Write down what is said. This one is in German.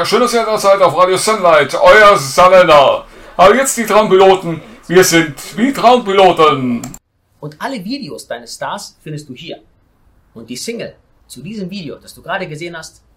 Ja, schön, dass ihr da seid auf Radio Sunlight, euer Saarländer. Aber jetzt die Traumpiloten, wir sind wie Traumpiloten. Und alle Videos deines Stars findest du hier. Und die Single zu diesem Video, das du gerade gesehen hast,